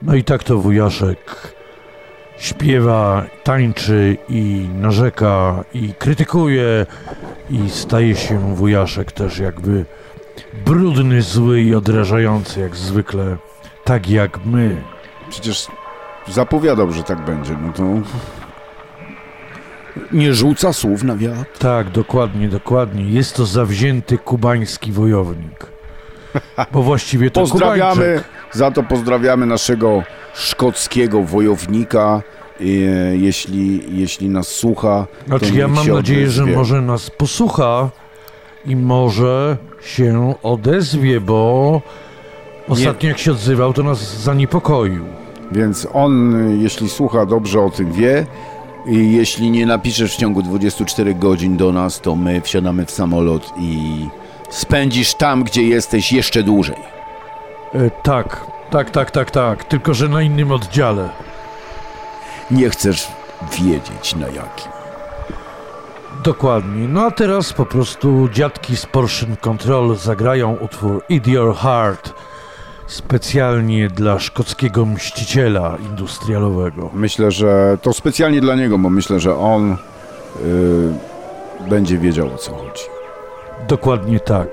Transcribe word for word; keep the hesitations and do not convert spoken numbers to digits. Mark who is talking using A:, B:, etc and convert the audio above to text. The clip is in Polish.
A: No i tak to wujaszek śpiewa, tańczy i narzeka i krytykuje i staje się wujaszek też jakby brudny, zły i odrażający jak zwykle, tak jak my.
B: Przecież zapowiadał, że tak będzie, no to nie rzuca słów na wiatr.
A: Tak, dokładnie, dokładnie. Jest to zawzięty kubański wojownik. Bo właściwie to
B: pozdrawiamy,
A: Kubańczyk.
B: za to pozdrawiamy naszego szkockiego wojownika, jeśli, jeśli nas słucha.
A: Znaczy ja mam nadzieję, że może nas posłucha i może się odezwie, bo ostatnio jak się odzywał, to nas zaniepokoił.
B: Więc on, jeśli słucha, dobrze o tym wie. I jeśli nie napiszesz w ciągu dwudziestu czterech godzin do nas, to my wsiadamy w samolot i spędzisz tam, gdzie jesteś, jeszcze dłużej.
A: E, tak, tak, tak, tak, tak. Tylko że na innym oddziale.
B: Nie chcesz wiedzieć na jakim.
A: Dokładnie. No a teraz po prostu dziadki z Portion Control zagrają utwór Eat Your Heart specjalnie dla szkockiego mściciela industrialowego.
B: Myślę, że to specjalnie dla niego, bo myślę, że on yy, będzie wiedział, o co chodzi.
A: Dokładnie tak.